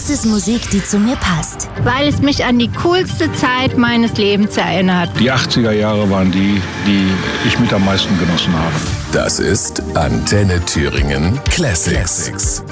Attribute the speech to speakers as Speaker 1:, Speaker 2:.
Speaker 1: Das ist Musik, die zu mir passt.
Speaker 2: Weil es mich an die coolste Zeit meines Lebens erinnert.
Speaker 3: Die 80er Jahre waren die ich mit am meisten genossen habe.
Speaker 4: Das ist Antenne Thüringen Classics.